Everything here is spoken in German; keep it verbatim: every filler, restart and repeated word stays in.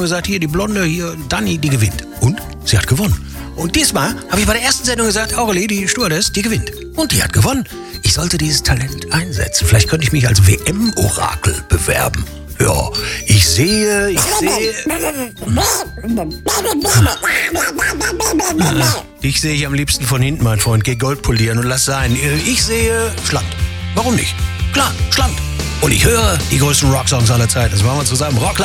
Sendung gesagt, hier, die Blonde, hier, Dani, die gewinnt. Und sie hat gewonnen. Und diesmal habe ich bei der ersten Sendung gesagt, Aurelie, die Stewardess, die gewinnt. Und die hat gewonnen. Ich sollte dieses Talent einsetzen. Vielleicht könnte ich mich als W M-Orakel bewerben. Ja, ich sehe, ich sehe... Ich sehe ich am liebsten von hinten, mein Freund. Geh Gold polieren und lass sein. Ich sehe schlank. Warum nicht? Klar, schlank. Und ich höre die größten Rocksongs aller Zeiten. Das machen wir zusammen. Rock